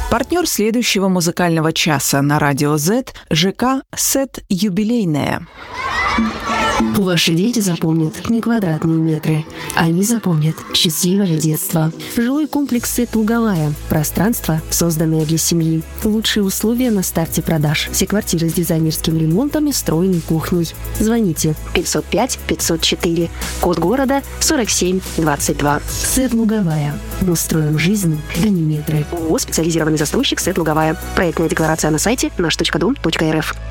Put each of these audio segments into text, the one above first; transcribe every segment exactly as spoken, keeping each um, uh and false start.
Партнер следующего музыкального часа на Радио Z – ЖК «Сет Юбилейная». Ваши дети запомнят не квадратные метры. Они запомнят счастливое детство. Жилой комплекс «Сет Луговая». Пространство, созданное для семьи. Лучшие условия на старте продаж. Все квартиры с дизайнерским ремонтом и встроенной кухней. Звоните пятьсот пять пятьсот четыре. Код города сорок семь двадцать два. «Сет Луговая». Мы строим жизнь, да не метры. ООО «Специализированный застройщик «Сет Луговая». Проектная декларация на сайте наш точка дом точка эр эф.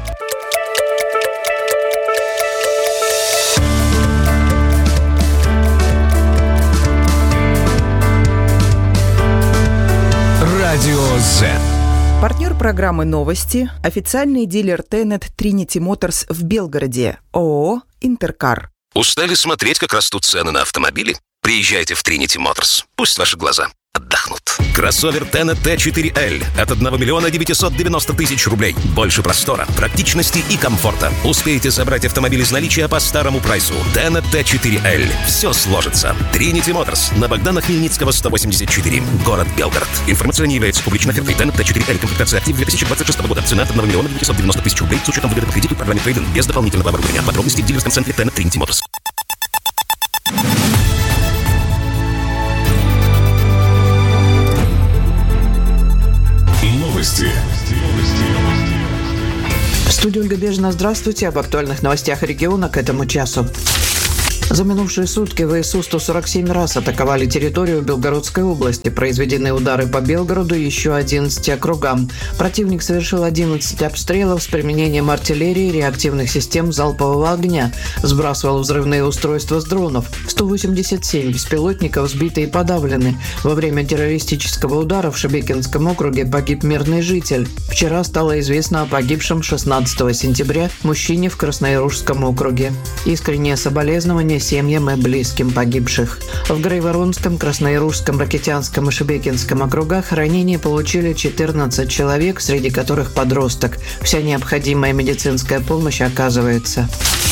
Радио Z. Партнер программы «Новости» – официальный дилер Тенет Trinity Motors в Белгороде, ООО «Интеркар». Устали смотреть, как растут цены на автомобили? Приезжайте в Trinity Motors. Пусть ваши глаза отдохнут. Кроссовер Тенет Т четыре Л от одного миллиона девятьсот девяносто тысяч рублей. Больше простора, практичности и комфорта. Успеете собрать автомобиль из наличия по старому прайсу. Тенет Т четыре Л. Все сложится. Trinity Motors на Богдана Хмельницкого сто восемьдесят четыре. Город Белгород. Информация не является публичной офертой. Тенет Т четыре Л. Комплектация актив две тысячи двадцать шестого года. Цена от одного миллиона девятьсот девяносто тысяч рублей с учетом выгоды по кредиту и программе трейд-ин. Без дополнительного оборудования. Подробности в дилерском центре Тенет Trinity Motors. Новости. В студии Ольга Бежина. Здравствуйте. Об актуальных новостях региона к этому часу. За минувшие сутки ВСУ сто сорок семь раз атаковали территорию Белгородской области. Произведены удары по Белгороду и еще одиннадцати округам. Противник совершил одиннадцать обстрелов с применением артиллерии, реактивных систем залпового огня. Сбрасывал взрывные устройства с дронов. сто восемьдесят семь беспилотников сбиты и подавлены. Во время террористического удара в Шебекинском округе погиб мирный житель. Вчера стало известно о погибшем шестнадцатого сентября мужчине в Краснояружском округе. Искреннее соболезнование семьям и близким погибших. В Грайворонском, Краснояружском, Ракитянском и Шебекинском округах ранения получили четырнадцать человек, среди которых подросток. Вся необходимая медицинская помощь оказывается.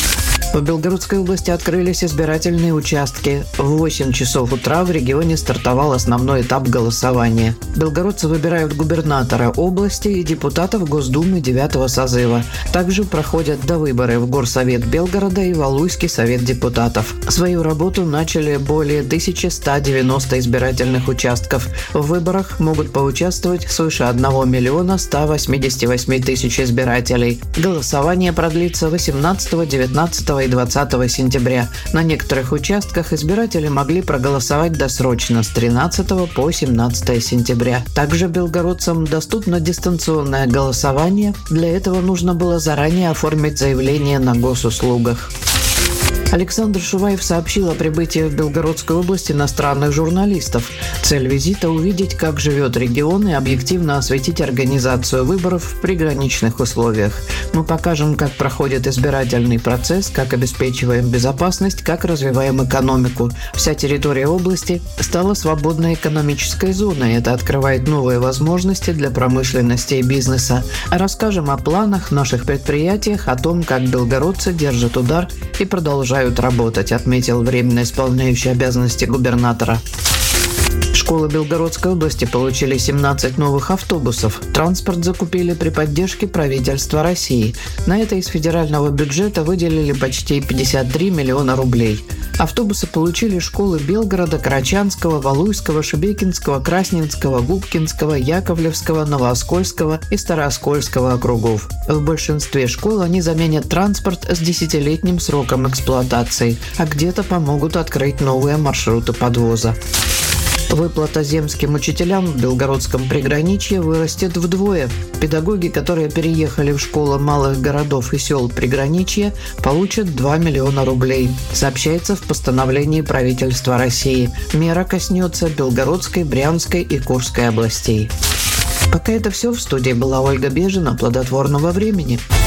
В Белгородской области открылись избирательные участки. В восемь часов утра в регионе стартовал основной этап голосования. Белгородцы выбирают губернатора области и депутатов Госдумы девятого созыва. Также проходят довыборы в Горсовет Белгорода и Валуйский совет депутатов. Свою работу начали более тысяча сто девяносто избирательных участков. В выборах могут поучаствовать свыше одного миллиона ста восьмидесяти восьми тысяч избирателей. Голосование продлится восемнадцатого, девятнадцатого и двадцатого сентября. На некоторых участках избиратели могли проголосовать досрочно с тринадцатого по семнадцатое сентября. Также белгородцам доступно дистанционное голосование. Для этого нужно было заранее оформить заявление на госуслугах. Александр Шуваев сообщил о прибытии в Белгородскую область иностранных журналистов. Цель визита – увидеть, как живет регион и объективно осветить организацию выборов в приграничных условиях. Мы покажем, как проходит избирательный процесс, как обеспечиваем безопасность, как развиваем экономику. Вся территория области стала свободной экономической зоной. Это открывает новые возможности для промышленности и бизнеса. Расскажем о планах, наших предприятиях, о том, как белгородцы держат удар и продолжают работать, отметил временно исполняющий обязанности губернатора. Школы Белгородской области получили семнадцать новых автобусов. Транспорт закупили при поддержке правительства России. На это из федерального бюджета выделили почти пятьдесят три миллиона рублей. Автобусы получили школы Белгорода, Карачанского, Валуйского, Шебекинского, Красненского, Губкинского, Яковлевского, Новооскольского и Старооскольского округов. В большинстве школ они заменят транспорт с десятилетним сроком эксплуатации, а где-то помогут открыть новые маршруты подвоза. Выплата земским учителям в Белгородском приграничье вырастет вдвое. Педагоги, которые переехали в школы малых городов и сел приграничья, получат два миллиона рублей, сообщается в постановлении правительства России. Мера коснется Белгородской, Брянской и Курской областей. Пока это все. В студии была Ольга Бежина. Плодотворного времени.